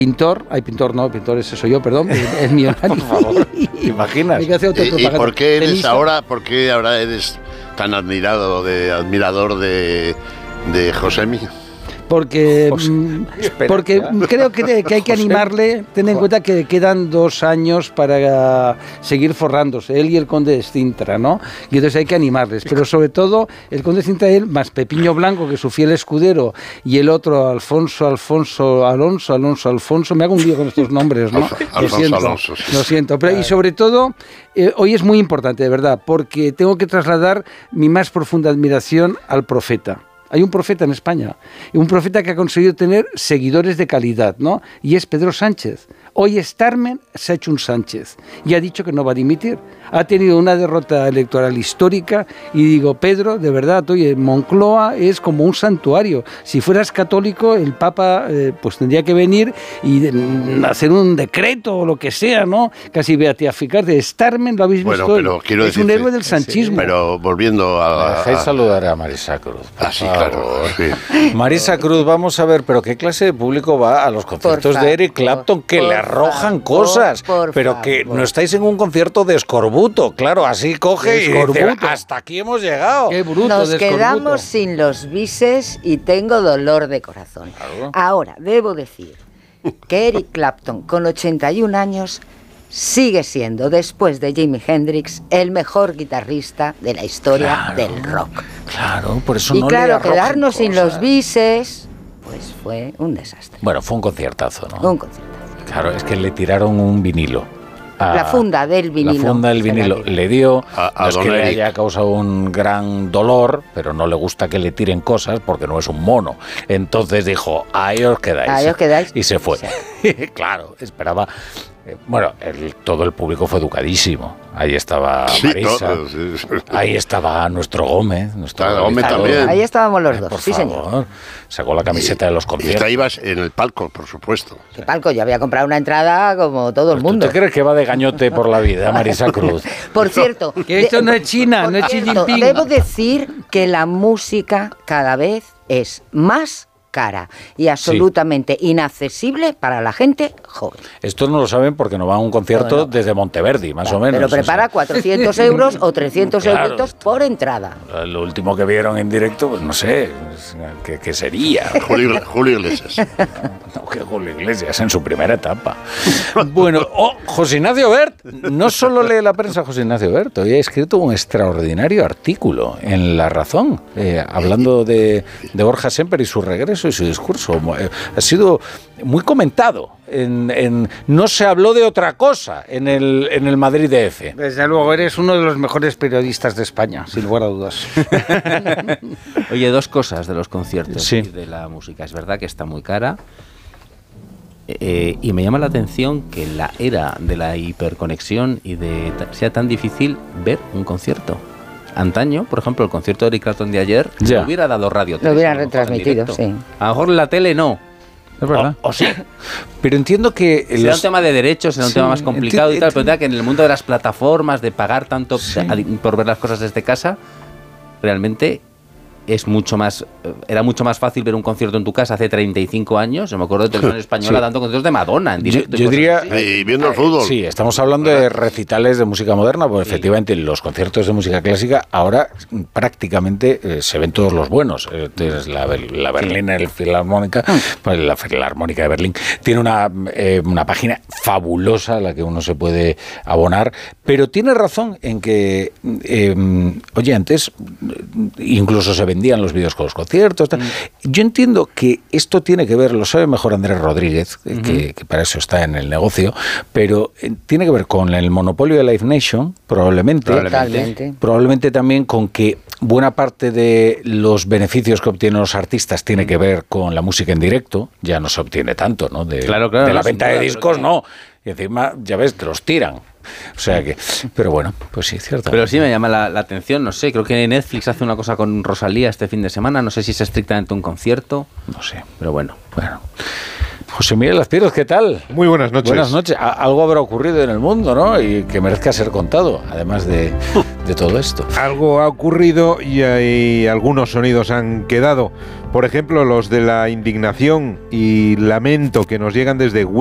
pintor ese soy yo, perdón, es millonario. Por favor, ¿te imaginas? ¿Y por qué eres ahora eres tan admirador de Josemi? Porque creo que hay que animarle. Ten en cuenta que quedan 2 años para seguir forrándose, él y el conde de Cintra, ¿no? Y entonces hay que animarles, pero sobre todo el conde de Cintra, él, más Pepiño Blanco, que es su fiel escudero, y el otro Alfonso, me hago un lío con estos nombres, ¿no? Alonso, sí. Lo siento, pero y sobre todo, hoy es muy importante, de verdad, porque tengo que trasladar mi más profunda admiración al profeta. Hay un profeta en España, un profeta que ha conseguido tener seguidores de calidad, ¿no? Y es Pedro Sánchez. Hoy Starmen se ha hecho un Sánchez y ha dicho que no va a dimitir. Ha tenido una derrota electoral histórica y digo, Pedro, de verdad, oye, Moncloa es como un santuario. Si fueras católico, el Papa pues tendría que venir y hacer un decreto o lo que sea, ¿no? Casi beatificarte. Starmen, lo habéis visto, pero quiero es un héroe del sanchismo. Sí, pero volviendo a... Dejáis saludar a Marisa Cruz. Sí, claro. Sí. Marisa Cruz, vamos a ver, pero ¿qué clase de público va a los conciertos de Eric Clapton que le arrojan cosas? Pero que no estáis en un concierto de Escorbuto, claro, así coge y dice, hasta aquí hemos llegado. Qué bruto. Nos quedamos sin los bises y tengo dolor de corazón. Claro. Ahora, debo decir que Eric Clapton, con 81 años, sigue siendo, después de Jimi Hendrix, el mejor guitarrista de la historia del rock. Claro, por eso y no claro, le arrojan quedarnos sin cosas. los bises, pues fue un desastre. Bueno, fue un conciertazo, ¿no? Un conciertazo. Claro, es que le tiraron un vinilo. La funda del vinilo. La funda del vinilo le dio, a no es don que le Eric. haya causado un gran dolor, pero no le gusta que le tiren cosas porque no es un mono. Entonces dijo, ahí os quedáis. Ahí os quedáis. Y se fue. Sí. Claro, esperaba... Bueno, todo el público fue educadísimo. Ahí estaba Marisa, ahí estaba nuestro Gómez. Gómez también. Ahí estábamos los dos, por sí, favor. señor. Sacó la camiseta de los Y conciertos. te ibas en el palco, por supuesto. ¿Qué palco? Yo había comprado una entrada como todo el mundo. ¿Tú te crees que va de gañote por la vida, Marisa Cruz? Por cierto, Que esto no es China, no es Xi Jinping. debo decir que la música cada vez es más cara y absolutamente inaccesible para la gente joven. Esto no lo saben porque no van a un concierto desde Monteverdi, más o menos. Pero prepara 400 euros o 300 Claro. euritos por entrada. Lo último que vieron en directo, pues no sé, ¿qué sería? Julio Iglesias. No, que Julio Iglesias en su primera etapa. Bueno, José Ignacio Bert, no solo lee la prensa José Ignacio Bert, hoy ha escrito un extraordinario artículo en La Razón, hablando de Borja Semper y su regreso y su discurso. Ha sido muy comentado. No se habló de otra cosa en el Madrid DF. Desde luego, eres uno de los mejores periodistas de España, sin lugar a dudas. Oye, 2 cosas de los conciertos Sí. y de la música. Es verdad que está muy cara. Y me llama la atención que en la era de la hiperconexión y sea tan difícil ver un concierto. Antaño, por ejemplo, el concierto de Eric Clapton de ayer lo hubiera dado Radio 3. Lo hubieran a lo mejor en retransmitido, directo. sí. A lo mejor en la tele no. Es verdad. O sí. Pero entiendo que... Será un tema de derechos, será un tema más complicado y tal, pero entiendo que en el mundo de las plataformas, de pagar tanto por ver las cosas desde casa, realmente era mucho más fácil ver un concierto en tu casa hace 35 años. Yo me acuerdo de Televisión Española dando conciertos de Madonna en directo. Yo diría... Y viendo el fútbol. Sí, estamos hablando de recitales de música moderna, porque efectivamente los conciertos de música clásica ahora prácticamente se ven todos los buenos. La Berliner Filarmónica, pues la Filarmónica de Berlín, tiene una página fabulosa a la que uno se puede abonar, pero tiene razón en que, oye, antes incluso se vendían los vídeos con los conciertos. Yo entiendo que esto tiene que ver, lo sabe mejor Andrés Rodríguez, que para eso está en el negocio, pero tiene que ver con el monopolio de Live Nation, probablemente también con que buena parte de los beneficios que obtienen los artistas tiene que ver con la música en directo, ya no se obtiene tanto, ¿no? De la venta de discos, no. Y encima, ya ves, te los tiran. O sea que, pero bueno, pues sí, cierto. Pero sí me llama la atención, no sé, creo que Netflix hace una cosa con Rosalía este fin de semana, no sé si es estrictamente un concierto, no sé, pero bueno. José Miguel Lazpiros, ¿qué tal? Muy buenas noches. Buenas noches. Algo habrá ocurrido en el mundo, ¿no? Y que merezca ser contado, además de todo esto. Algo ha ocurrido y algunos sonidos han quedado. Por ejemplo, los de la indignación y lamento que nos llegan desde